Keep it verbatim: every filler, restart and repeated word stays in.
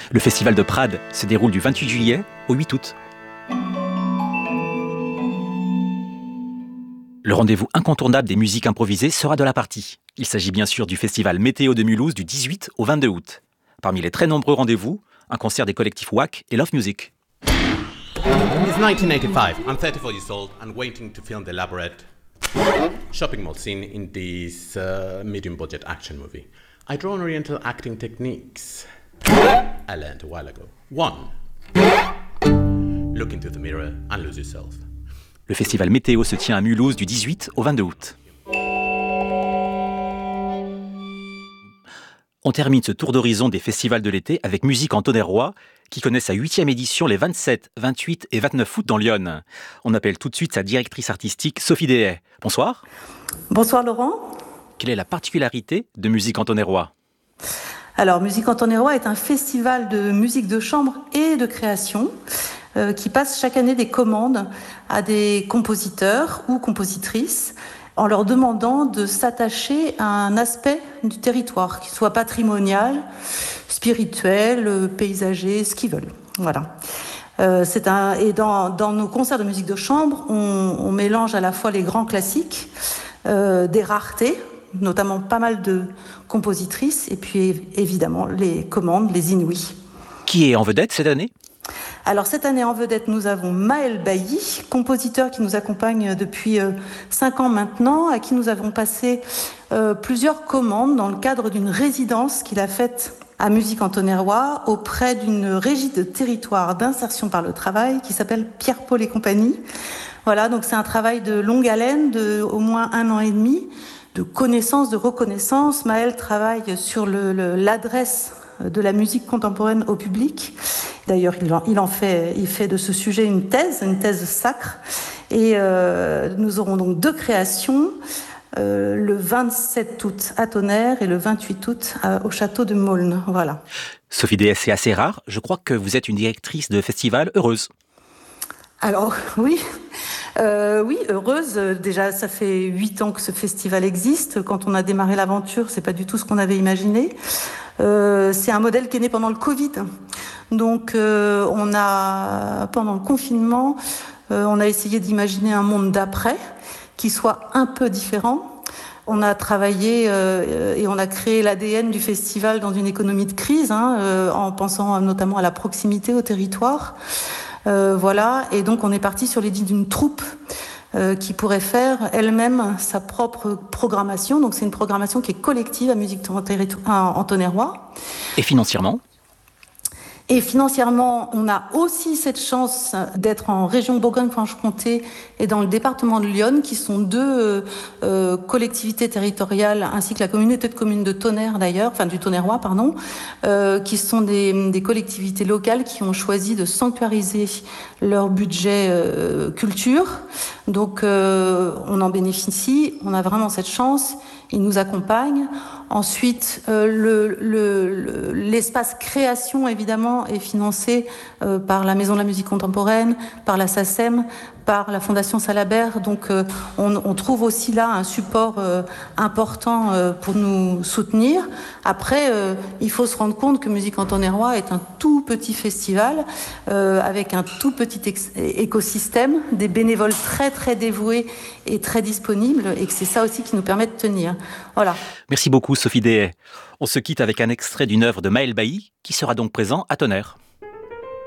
Le festival de Prades se déroule du vingt-huit juillet au huit août. Le rendez-vous incontournable des musiques improvisées sera de la partie. Il s'agit bien sûr du festival Météo de Mulhouse du dix-huit au vingt-deux août. Parmi les très nombreux rendez-vous, un concert des collectifs W A C et Love Music. It's nineteen eighty-five. I'm thirty-four years old and waiting to film the elaborate shopping mall scene in this uh, medium-budget action movie. I draw on Oriental acting techniques I learned a while ago. One, look into the mirror and lose yourself. Le festival Météo se tient à Mulhouse du dix-huit au vingt-deux août. On termine ce tour d'horizon des festivals de l'été avec Musique en Tonnerrois, qui connaît sa huitième édition les vingt-sept, vingt-huit et vingt-neuf août dans l'Yonne. On appelle tout de suite sa directrice artistique, Sophie Dehaye. Bonsoir. Bonsoir Laurent. Quelle est la particularité de Musique en Tonnerrois ? Alors, Musique en Tonnerrois est un festival de musique de chambre et de création euh, qui passe chaque année des commandes à des compositeurs ou compositrices en leur demandant de s'attacher à un aspect du territoire, qu'il soit patrimonial, spirituel, paysager, ce qu'ils veulent. Voilà. Euh, c'est un, et dans, dans nos concerts de musique de chambre, on, on mélange à la fois les grands classiques, euh, des raretés, notamment pas mal de compositrices, et puis évidemment les commandes, les inouïs. Qui est en vedette cette année ? Alors cette année en vedette, nous avons Maël Bailly, compositeur qui nous accompagne depuis euh, cinq ans maintenant, à qui nous avons passé euh, plusieurs commandes dans le cadre d'une résidence qu'il a faite à Musique en Tonnerrois auprès d'une régie de territoire d'insertion par le travail qui s'appelle Pierre-Paul et compagnie. Voilà, donc c'est un travail de longue haleine, de au moins un an et demi, de connaissance, de reconnaissance. Maël travaille sur le, le, l'adresse de la musique contemporaine au public. D'ailleurs, il en, il en fait, il fait de ce sujet une thèse, une thèse sacre. Et euh, nous aurons donc deux créations, euh, le vingt-sept août à Tonnerre et le vingt-huit août à, au château de Maulne. Voilà. Sophie Dehaye, c'est assez rare. Je crois que vous êtes une directrice de festival heureuse. Alors, oui. Euh, oui, heureuse. Déjà, ça fait huit ans que ce festival existe. Quand on a démarré l'aventure, c'est pas du tout ce qu'on avait imaginé. Euh, c'est un modèle qui est né pendant le Covid. Donc, euh, on a, pendant le confinement, euh, on a essayé d'imaginer un monde d'après qui soit un peu différent. On a travaillé euh, et on a créé l'A D N du festival dans une économie de crise, hein, euh, en pensant notamment à la proximité au territoire. Euh, voilà, et donc on est parti sur l'idée d'une troupe euh, qui pourrait faire elle-même sa propre programmation. Donc c'est une programmation qui est collective à Musique en Tonnerrois. Et financièrement ? Et financièrement, on a aussi cette chance d'être en région Bourgogne-Franche-Comté et dans le département de l'Yonne, qui sont deux euh, collectivités territoriales, ainsi que la communauté de communes de Tonnerre d'ailleurs, enfin du Tonnerrois, pardon, euh, qui sont des, des collectivités locales qui ont choisi de sanctuariser leur budget euh, culture. Donc euh, on en bénéficie, on a vraiment cette chance. Ils nous accompagnent. Ensuite, euh, le, le, le, l'espace création, évidemment, est financé euh, par la Maison de la musique contemporaine, par la SACEM, par la Fondation Salabert. Donc, euh, on, on trouve aussi là un support euh, important euh, pour nous soutenir. Après, euh, il faut se rendre compte que Musique en Tonnerrois est un tout petit festival euh, avec un tout petit ex- écosystème, des bénévoles très, très dévoués et très disponibles, et que c'est ça aussi qui nous permet de tenir. Voilà. Merci beaucoup Sophie Dehaye. On se quitte avec un extrait d'une œuvre de Maël Bailly qui sera donc présent à Tonnerre.